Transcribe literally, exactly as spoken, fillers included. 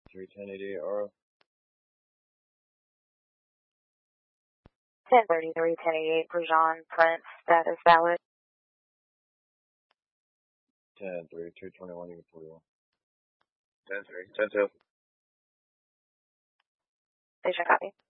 three ten eighty-eight R O. ten thirty-three ten eighty-eight Prejean Prince, status valid. ten three two twenty-one even forty-one. ten three ten two. Station copy.